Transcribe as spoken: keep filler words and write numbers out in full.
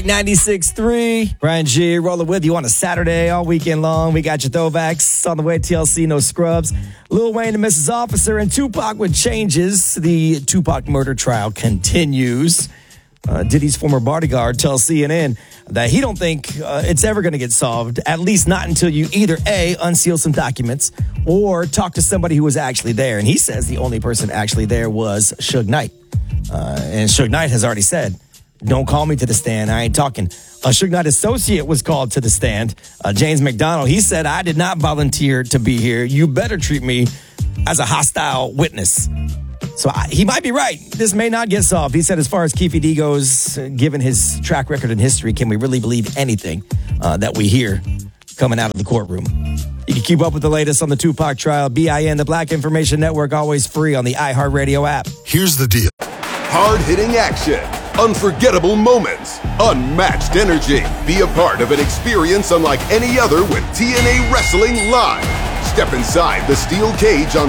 ninety-six point three, Brian G. rolling with you on a Saturday all weekend long. We got your throwbacks on the way. T L C, no scrubs. Lil Wayne and Missus Officer, and Tupac with changes. The Tupac murder trial continues. Uh, Diddy's former bodyguard tells C N N that he don't think uh, it's ever going to get solved, at least not until you either A, unseal some documents, or talk to somebody who was actually there. And he says the only person actually there was Suge Knight. Uh, and Suge Knight has already said, don't call me to the stand. I ain't talking. A Suge Knight associate was called to the stand. Uh, James McDonald, he said, I did not volunteer to be here. You better treat me as a hostile witness. So I, he might be right. This may not get solved. He said, as far as Keefe D goes, uh, given his track record and history, can we really believe anything uh, that we hear coming out of the courtroom? You can keep up with the latest on the Tupac trial. B I N, the Black Information Network, always free on the iHeartRadio app. Here's the deal. Hard-hitting action, unforgettable moments, unmatched energy. Be a part of an experience unlike any other with T N A Wrestling Live. Step inside the steel cage on